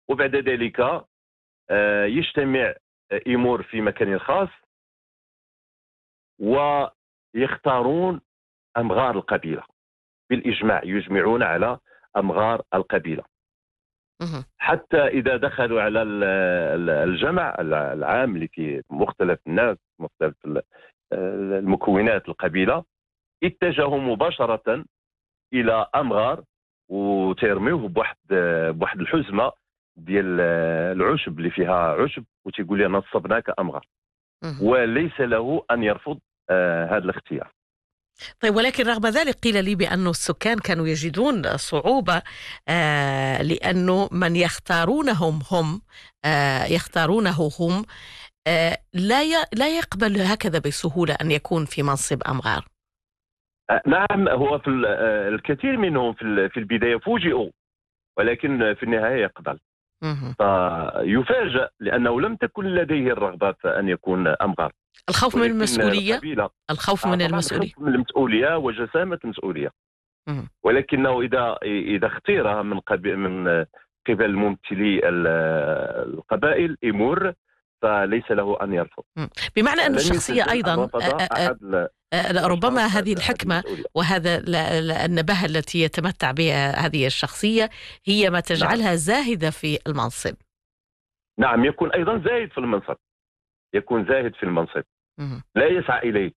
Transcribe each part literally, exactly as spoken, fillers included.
وبعد ذلك آه، يجتمع إيمور في مكان خاص ويختارون أمغار القبيلة بالإجماع، يجمعون على أمغار القبيلة مهم. حتى إذا دخلوا على ال- ال- الجمع العام اللي فيه مختلف الناس، مختلف ال- المكونات القبيلة، اتجهوا مباشرة إلى أمغار وترميوه بواحد بواحد الحزمة ديال العشب اللي فيها عشب، وتيقول لي نصبناك أمغار، مهم. وليس له أن يرفض آه، هذا الاختيار. طيب، ولكن رغم ذلك قيل لي بأن السكان كانوا يجدون صعوبة، آه لأنه من يختارونهم هم آه يختارونه هم آه لا ي- لا يقبل هكذا بسهولة أن يكون في منصب أمغار. آه، نعم، هو في ال- آه، الكثير منهم في ال- في البداية فوجئوا، ولكن في النهاية يقبل، مهم. فيفاجأ لأنه لم تكن لديه الرغبة في أن يكون أمغار. الخوف من ولكن المسؤولية. القبيلة الخوف آه، من طبعا المسؤولية. خف من المسؤولية وجسامة المسؤولية، مهم. ولكنه إذا إذا اختير من قبل من قبل ممثلي ال- القبائل إيمور، فليس له أن يرفض. مم. بمعنى أن لم الشخصية يسجل أن أيضا رفض آه، آه، أحد آه، ربما الأشخاص هذه هذه الحكمة المسؤولية. وهذا ل- ل- النباهة التي يتمتع بها هذه الشخصية هي ما نعم، تجعلها زاهدة في المنصب. نعم، يكون أيضا زاهد في المنصب، يكون زاهد في المنصب، مهم. لا يسعى إليه.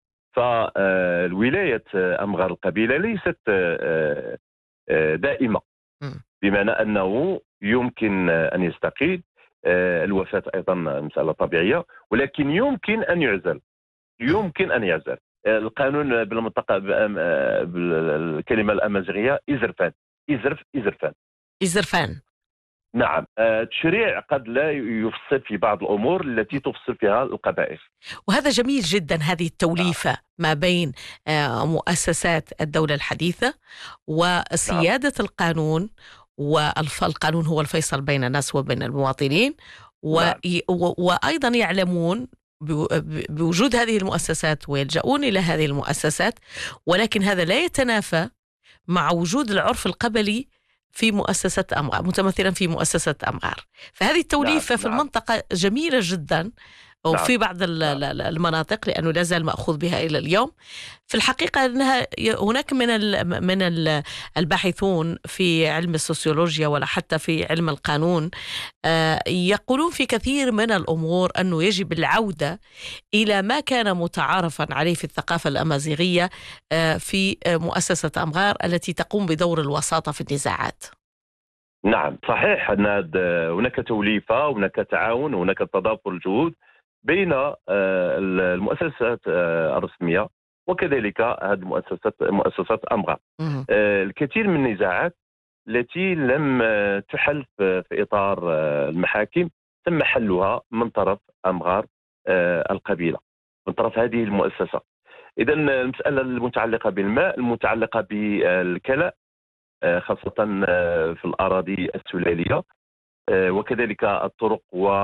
فالولاية أمغار القبيلة ليست آه، آه، دائمة، مم. بمعنى أنه يمكن أن يستقيل. آه، الوفاة أيضا مسألة طبيعية، ولكن يمكن أن يعزل، يمكن أن يعزل. آه، القانون بالمنطقة بأم- آه، بالكلمة الأمازيغية إزرفان، إزرف إزرفان. إزرفان. نعم، آه، التشريع قد لا يفصل في بعض الأمور التي تفصل فيها القبائل. وهذا جميل جدا، هذه نعم، التوليفة ما بين آه، مؤسسات الدولة الحديثة نعم، وسيادة القانون، والقانون هو الفيصل بين الناس وبين المواطنين، نعم، وي- و- وأيضا يعلمون بو- ب- بوجود هذه المؤسسات ويلجؤون إلى هذه المؤسسات، ولكن هذا لا يتنافى مع وجود العرف القبلي في مؤسسة أمغار، متمثلا في مؤسسة أمغار. فهذه نعم، التوليفة في نعم، المنطقة جميلة جدا، نعم، وفي بعض ال- نعم، ال- المناطق لأنه لا زال مأخوذ بها إلى اليوم. في الحقيقة أنها ي- هناك من ال- من ال- الباحثون في علم السوسيولوجيا ولا حتى في علم القانون آه، يقولون في كثير من الأمور أنه يجب العودة إلى ما كان متعارفا عليه في الثقافة الأمازيغية آه، في آه، مؤسسة أمغار التي تقوم بدور الوساطة في النزاعات. نعم، صحيح أن هاد- هناك توليفة، هناك تعاون، هناك تضافر الجهود بين آه، المؤسسات آه، الرسمية وكذلك هذه المؤسسات مؤسسات أمغار. مهم. آه، الكثير من النزاعات التي لم آه، تحل في في إطار آه، المحاكم تم حلها من طرف أمغار آه، القبيلة، من طرف هذه المؤسسة. إذا المسألة المتعلقة بالماء، المتعلقة بالكلاء، آه، خاصة آه، في الأراضي السلالية، آه، وكذلك الطرق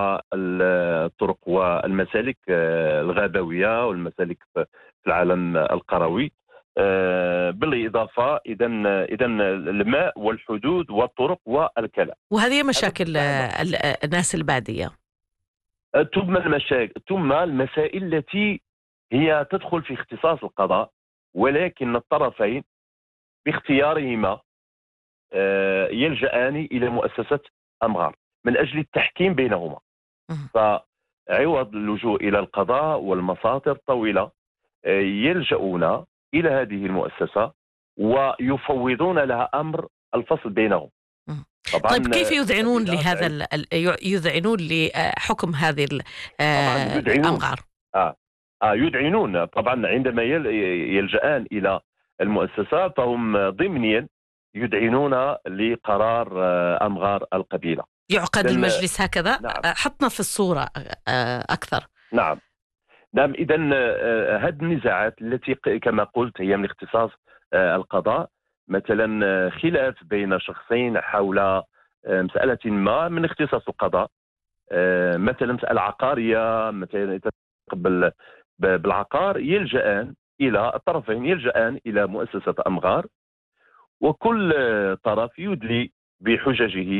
والطرق والمسالك آه، الغابوية والمسالك في في العالم القروي. آه، بالإضافة إذا إذا الماء والحدود والطرق والكلاء، وهذه هذا مشاكل بصفة عامة. آه، ال- آه، الناس البادية. آه، ثم المشاكل، ثم المسائل التي هي تدخل في اختصاص القضاء، ولكن الطرفين باختيارهما آه، يلجأان إلى مؤسسة أمغار من أجل التحكيم بينهما. مهم. فعوض اللجوء إلى القضاء والمساطر الطويلة، آه، يلجؤون إلى هذه المؤسسة ويفوضون لها أمر الفصل بينهم. مهم. طبعا طيب، كيف آه، يذعنون القبيلة لهذا تعيش، ال- ال- يذعنون لحكم هذه ال- طبعا آه، يدعنون، الأمغار؟ آه. آه يدعنون طبعا عندما يل- يلجأان إلى المؤسسة، فهم ضمنيا يدعنون لقرار آه، أمغار القبيلة. يعقد إذن المجلس هكذا. نعم، آه، حطنا في الصورة آه، أكثر. نعم، نعم. إذا هذه النزاعات التي ق- كما قلت هي من اختصاص آه، القضاء، مثلا آه، خلاف بين شخصين حول آه، مسألة ما من اختصاص القضاء، آه، مثلا مسألة عقارية، مثلا يتعلق بال- ب- بالعقار، يلجأان إلى الطرفين يلجأان إلى مؤسسة أمغار، وكل آه، طرف يدلي بحججه